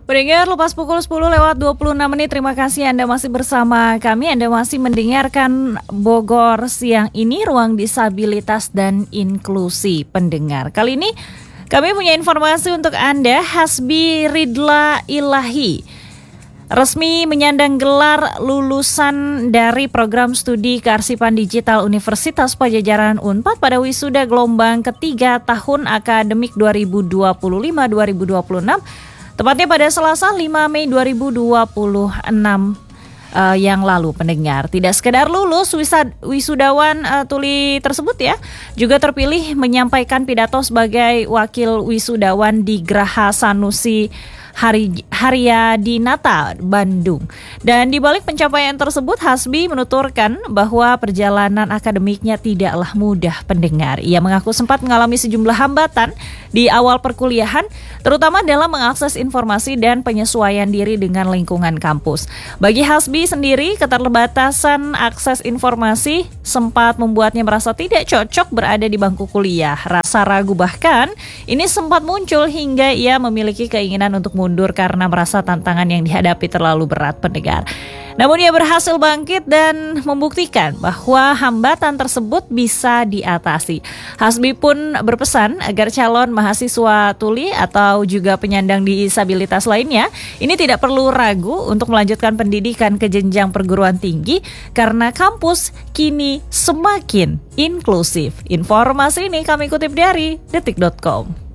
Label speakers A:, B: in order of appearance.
A: Pendengar, lepas pukul 10:26, terima kasih Anda masih bersama kami. Anda masih mendengarkan Bogor Siang ini, Ruang Disabilitas dan Inklusi Pendengar. Kali ini kami punya informasi untuk Anda. Hasbi Ridla Ilahi resmi menyandang gelar lulusan dari program studi kearsipan digital Universitas Padjadjaran Unpad pada wisuda gelombang ketiga tahun akademik 2025-2026, tepatnya pada Selasa 5 Mei 2026 yang lalu, pendengar. Tidak sekedar lulus, wisudawan tuli tersebut juga terpilih menyampaikan pidato sebagai wakil wisudawan di Graha Sanusi Haryadinata, Bandung. Dan di balik pencapaian tersebut, Hasbi menuturkan bahwa perjalanan akademiknya tidaklah mudah, pendengar. Ia mengaku sempat mengalami sejumlah hambatan di awal perkuliahan, terutama dalam mengakses informasi dan penyesuaian diri dengan lingkungan kampus. Bagi Hasbi sendiri, keterbatasan akses informasi sempat membuatnya merasa tidak cocok berada di bangku kuliah. Rasa ragu bahkan ini sempat muncul hingga ia memiliki keinginan untuk mundur karena merasa tantangan yang dihadapi terlalu berat, pendengar. Namun ia berhasil bangkit dan membuktikan bahwa hambatan tersebut bisa diatasi. Hasbi pun berpesan agar calon mahasiswa tuli atau juga penyandang disabilitas lainnya ini tidak perlu ragu untuk melanjutkan pendidikan ke jenjang perguruan tinggi karena kampus kini semakin inklusif. Informasi ini kami kutip dari detik.com.